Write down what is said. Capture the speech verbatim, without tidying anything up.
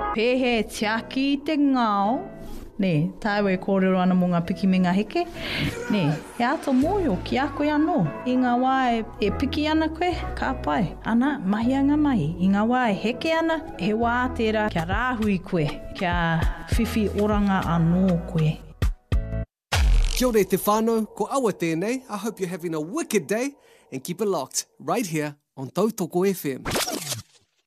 Pehe tiaki te ngao. Ne, tāwe kōrero ana mō ngā piki me ngā heke. Ne, he ato mōhio ki a koe anō. I ngā wā e, e piki ana koe, ka pai. Ana, mahi anga mahi. I ngā wā e heke ana, he wā tērā kia rāhui koe, kia whiwhi oranga anō koe. Kia ora te whānau, ko awa tēnei. I hope you're having a wicked day and keep it locked right here on Tautoko F M.